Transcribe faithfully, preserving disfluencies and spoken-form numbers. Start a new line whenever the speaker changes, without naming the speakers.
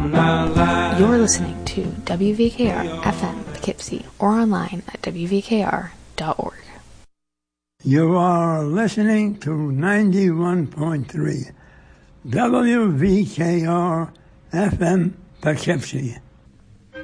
You're listening to W V K R F M Poughkeepsie or online at W V K R dot org.
You are listening to ninety-one point three W V K R F M Poughkeepsie.